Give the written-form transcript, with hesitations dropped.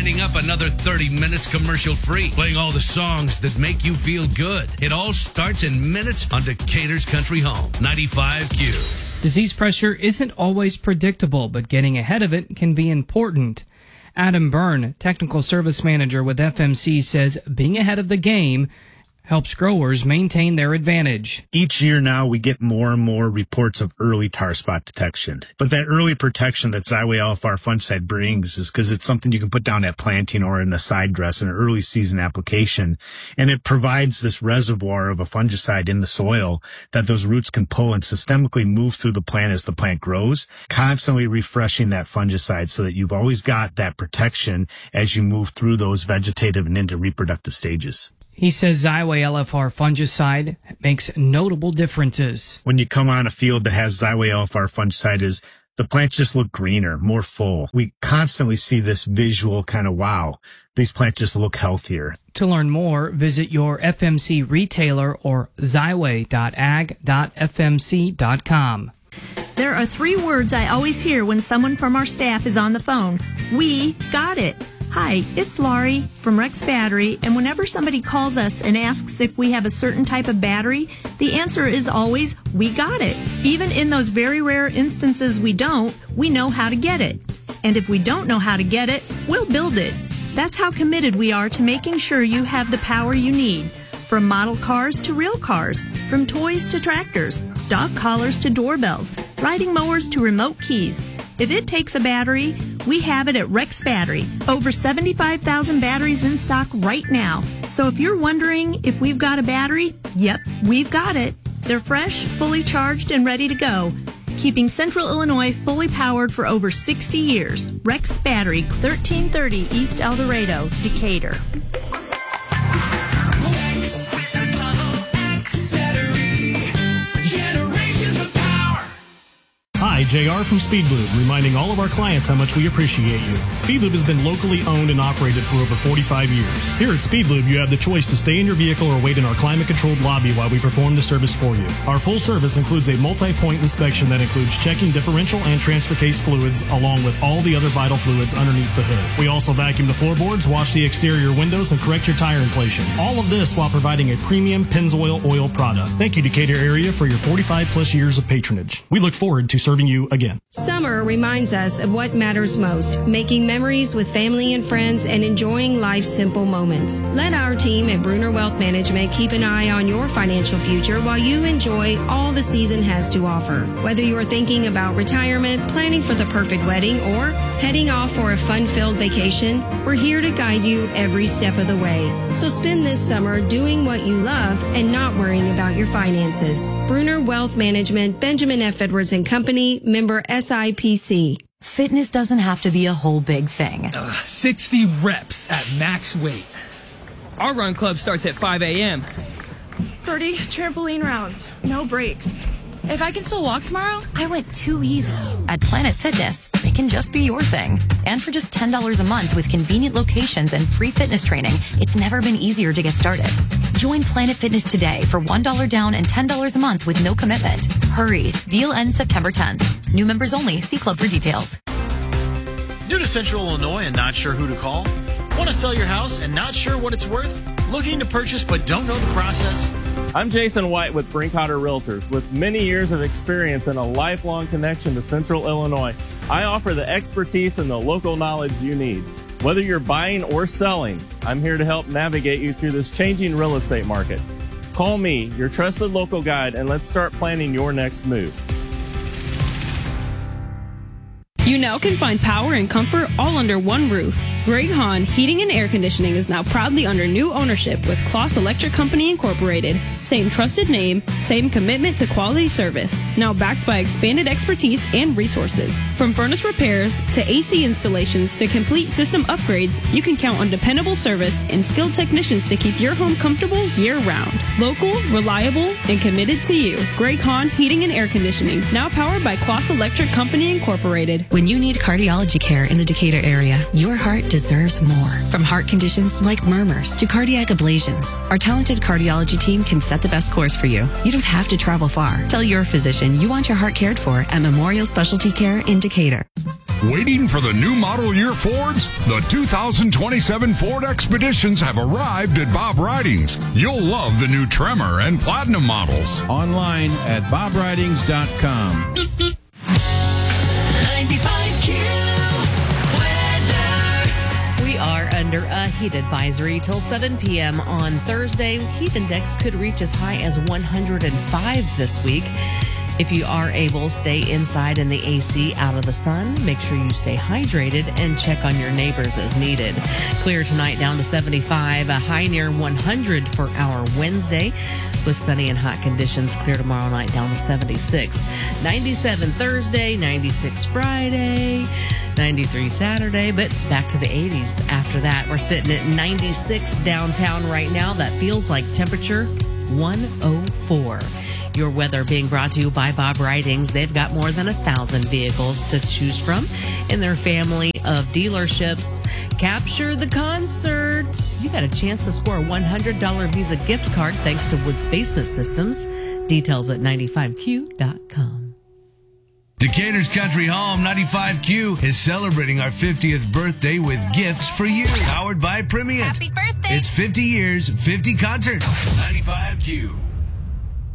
winding up another 30 minutes commercial-free, playing all the songs that make you feel good. It all starts in minutes on Decatur's Country Home, 95Q. Disease pressure isn't always predictable, but getting ahead of it can be important. Adam Byrne, Technical Service Manager with FMC, says being ahead of the game helps growers maintain their advantage. Each year now, we get more and more reports of early tar spot detection. But that early protection that Xyway LFR fungicide brings is because it's something you can put down at planting or in the side dress in an early season application. And it provides this reservoir of a fungicide in the soil that those roots can pull and systemically move through the plant as the plant grows, constantly refreshing that fungicide so that you've always got that protection as you move through those vegetative and into reproductive stages. He says Xyway LFR fungicide makes notable differences. When you come on a field that has Xyway LFR fungicide, the plants just look greener, more full. We constantly see this visual kind of, wow, these plants just look healthier. To learn more, visit your FMC retailer or xyway.ag.fmc.com. There are 3 words I always hear when someone from our staff is on the phone. We got it. Hi, it's Laurie from Rex Battery, and whenever somebody calls us and asks if we have a certain type of battery, the answer is always, we got it. Even in those very rare instances we don't, we know how to get it. And if we don't know how to get it, we'll build it. That's how committed we are to making sure you have the power you need. From model cars to real cars, from toys to tractors, dog collars to doorbells, riding mowers to remote keys. If it takes a battery, we have it at Rex Battery. Over 75,000 batteries in stock right now. So if you're wondering if we've got a battery, yep, we've got it. They're fresh, fully charged, and ready to go. Keeping Central Illinois fully powered for over 60 years. Rex Battery, 1330 East El Dorado, Decatur. Hi, JR from Speed Lube, reminding all of our clients how much we appreciate you. Speed Lube has been locally owned and operated for over 45 years. Here at Speed Lube, you have the choice to stay in your vehicle or wait in our climate-controlled lobby while we perform the service for you. Our full service includes a multi-point inspection that includes checking differential and transfer case fluids, along with all the other vital fluids underneath the hood. We also vacuum the floorboards, wash the exterior windows, and correct your tire inflation. All of this while providing a premium Pennzoil oil product. Thank you, Decatur area, for your 45-plus years of patronage. We look forward to serving you again. Summer reminds us of what matters most, making memories with family and friends and enjoying life's simple moments. Let our team at Bruner Wealth Management keep an eye on your financial future while you enjoy all the season has to offer. Whether you're thinking about retirement, planning for the perfect wedding, or heading off for a fun-filled vacation, we're here to guide you every step of the way. So spend this summer doing what you love and not worrying about your finances. Bruner Wealth Management, Benjamin F. Edwards & Company, member SIPC. Fitness doesn't have to be a whole big thing. 60 reps at max weight. Our run club starts at 5 a.m. 30 trampoline rounds, no breaks. If I can still walk tomorrow? I went too easy. At Planet Fitness, it can just be your thing. And for just $10 a month with convenient locations and free fitness training, it's never been easier to get started. Join Planet Fitness today for $1 down and $10 a month with no commitment. Hurry. Deal ends September 10th. New members only. See club for details. New to Central Illinois and not sure who to call? Want to sell your house and not sure what it's worth? Looking to purchase but don't know the process? I'm Jason White with Brinkotter Realtors. With many years of experience and a lifelong connection to Central Illinois, I offer the expertise and the local knowledge you need. Whether you're buying or selling, I'm here to help navigate you through this changing real estate market. Call me, your trusted local guide, and let's start planning your next move. You now can find power and comfort all under one roof. Greg Hahn Heating and Air Conditioning is now proudly under new ownership with Kloss Electric Company Incorporated. Same trusted name, same commitment to quality service. Now backed by expanded expertise and resources. From furnace repairs to AC installations to complete system upgrades, you can count on dependable service and skilled technicians to keep your home comfortable year-round. Local, reliable, and committed to you. Greg Hahn Heating and Air Conditioning, now powered by Kloss Electric Company Incorporated. When you need cardiology care in the Decatur area, your heart deserves more. From heart conditions like murmurs to cardiac ablations, our talented cardiology team can set the best course for you. You don't have to travel far. Tell your physician you want your heart cared for at Memorial Specialty Care in Decatur. Waiting for the new model year Fords? The 2027 Ford Expeditions have arrived at Bob Ridings. You'll love the new Tremor and Platinum models. Online at bobridings.com. 95Q weather. We are under a heat advisory till 7 p.m. on Thursday. Heat index could reach as high as 105 this week. If you are able, stay inside in the AC out of the sun. Make sure you stay hydrated and check on your neighbors as needed. Clear tonight down to 75, a high near 100 for our Wednesday. With sunny and hot conditions, clear tomorrow night down to 76. 97 Thursday, 96 Friday, 93 Saturday, but back to the 80s after that. We're sitting at 96 downtown right now. That feels like temperature 104. Your weather being brought to you by Bob Ridings. They've got more than 1,000 vehicles to choose from in their family of dealerships. Capture the concert. You got a chance to score a $100 Visa gift card thanks to Woods Basement Systems. Details at 95q.com. Decatur's Country Home 95Q is celebrating our 50th birthday with gifts for you. Powered by Primient. Happy birthday! It's 50 years, 50 concerts. 95Q.